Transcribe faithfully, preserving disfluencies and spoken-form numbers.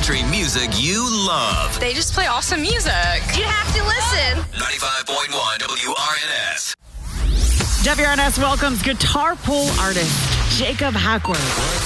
country music you love. They just play awesome music. You have to listen. ninety-five point one W R N S. W R N S welcomes guitar pole artist Jacob Hackworth.